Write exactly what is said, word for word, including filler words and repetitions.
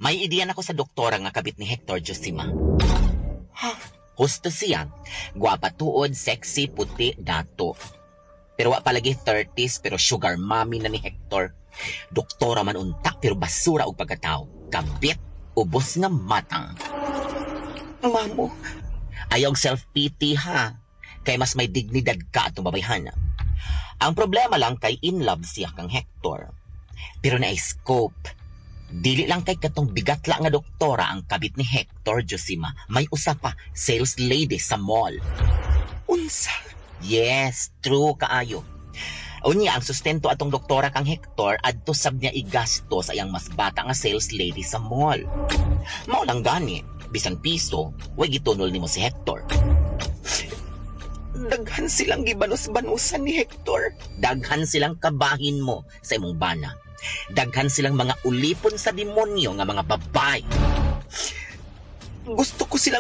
May ideyan ako sa doktora nga kabit ni Hector Josima. Ha? Husto siya. Guwapa tuod, sexy, puti, dato. Pero wa palagi thirties pero sugar mommy na ni Hector. Doktora man untak pero basura og pagkatao. Kabit, ubos nga matang. Mamo, ayaw self-pity ha. Kay mas may dignidad ka atong babayhan. Ang problema lang kay in love siya kang Hector. Pero na scope. Dili lang kay katong bigatla nga doktora ang kabit ni Hector Josima. May usa pa, sales lady sa mall. Unsa? Yes, true kaayo. Unya, ang sustento atong doktora kang Hector adto sab niya igasto sa iyang mas bata nga sales lady sa mall. Mao lang gani, bisan piso, way gitunol nimo si Hector. Daghan silang gibanos-banusan ni Hector. Daghan silang kabahin mo sa imong bana. Daghan silang mga ulipon sa demonyo nga mga babay. Gusto ko silang